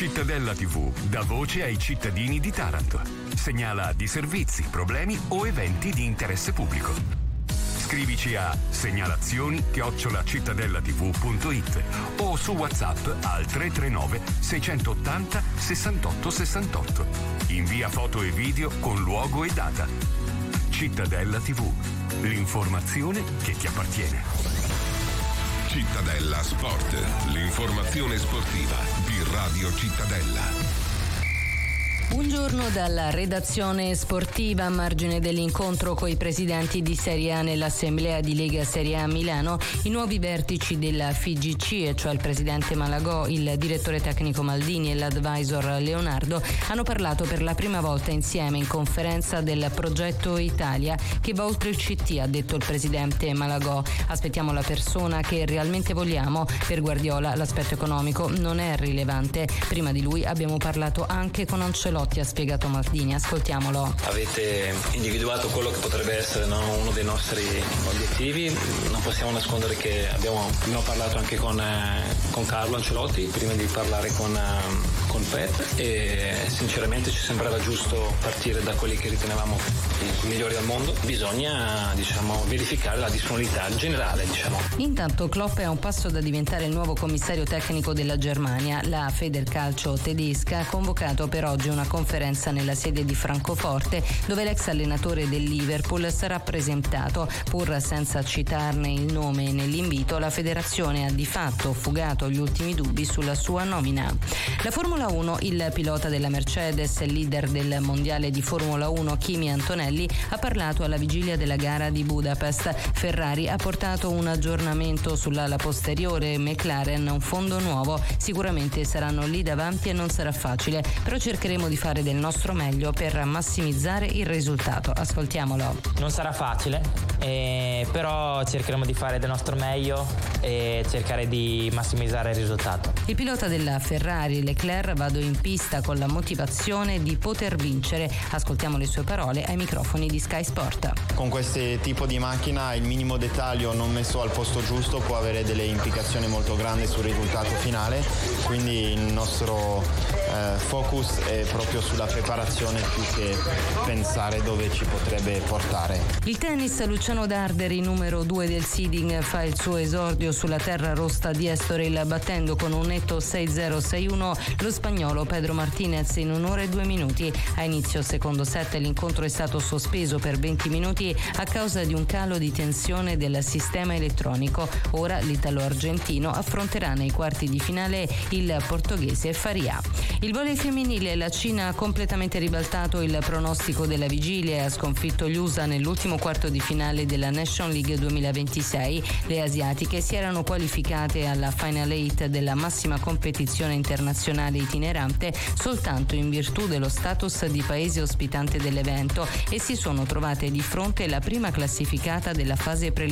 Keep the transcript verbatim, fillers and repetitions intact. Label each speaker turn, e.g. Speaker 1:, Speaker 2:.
Speaker 1: Cittadella tivù dà voce ai cittadini di Taranto. Segnala di servizi, problemi o eventi di interesse pubblico. Scrivici a segnalazioni chiocciola cittadellativù punto it o su WhatsApp al tre tre nove sei otto zero sessantotto sessantotto. Invia foto e video con luogo e data. Cittadella tivù, l'informazione che ti appartiene.
Speaker 2: Cittadella Sport, l'informazione sportiva di Radio Cittadella.
Speaker 3: Buongiorno dalla redazione sportiva. A margine dell'incontro coi presidenti di Serie A nell'Assemblea di Lega Serie A Milano, i nuovi vertici della F I G C, e cioè il presidente Malagò, il direttore tecnico Maldini e l'advisor Leonardo, hanno parlato per la prima volta insieme in conferenza del progetto Italia che va oltre il C T, ha detto il presidente Malagò. Aspettiamo la persona che realmente vogliamo. Per Guardiola l'aspetto economico non è rilevante. Prima di lui abbiamo parlato anche con Ancelotti, ha spiegato Maldini. Ascoltiamolo.
Speaker 4: Avete individuato quello che potrebbe essere, no, uno dei nostri obiettivi. Non possiamo nascondere che abbiamo, abbiamo parlato anche con, eh, con Carlo Ancelotti prima di parlare con, eh, con Pep, e sinceramente ci sembrava giusto partire da quelli che ritenevamo i migliori al mondo. Bisogna, diciamo, verificare la disponibilità generale, diciamo.
Speaker 3: Intanto Klopp è a un passo da diventare il nuovo commissario tecnico della Germania. La Federcalcio tedesca ha convocato per oggi una conferenza nella sede di Francoforte, dove l'ex allenatore del Liverpool sarà presentato. Pur senza citarne il nome nell'invito, la federazione ha di fatto fugato gli ultimi dubbi sulla sua nomina. La Formula uno, il pilota della Mercedes e leader del mondiale di Formula uno Kimi Antonelli, ha parlato alla vigilia della gara di Budapest. Ferrari ha portato un aggiornamento sull'ala posteriore, McLaren un fondo nuovo. Sicuramente saranno lì davanti e non sarà facile, però cercheremo di fare del nostro meglio per massimizzare il risultato. Ascoltiamolo.
Speaker 5: Non sarà facile, eh, però cercheremo di fare del nostro meglio e cercare di massimizzare il risultato.
Speaker 3: Il pilota della Ferrari, Leclerc, vado in pista con la motivazione di poter vincere. Ascoltiamo le sue parole ai microfoni di Sky Sport.
Speaker 6: Con questo tipo di macchina il minimo dettaglio non messo al posto giusto può avere delle implicazioni molto grandi sul risultato finale, quindi il nostro eh, focus è proprio sulla preparazione più che pensare dove ci potrebbe portare.
Speaker 3: Il tennis, Luciano Darderi, numero due del seeding, fa il suo esordio sulla terra rossa di Estoril, battendo con un netto sei zero sei uno lo spagnolo Pedro Martinez in un'ora e due minuti. A inizio secondo set l'incontro è stato sospeso per venti minuti a causa di un calo di tensione del sistema elettronico. Ora l'italo-argentino affronterà nei quarti di finale il portoghese Faria. Il volley femminile, la Cina ha completamente ribaltato il pronostico della vigilia e ha sconfitto gli U S A nell'ultimo quarto di finale della Nation League duemilaventisei. Le asiatiche si erano qualificate alla Final Eight della massima competizione internazionale itinerante soltanto in virtù dello status di paese ospitante dell'evento e si sono trovate di fronte alla prima classificata della fase preliminare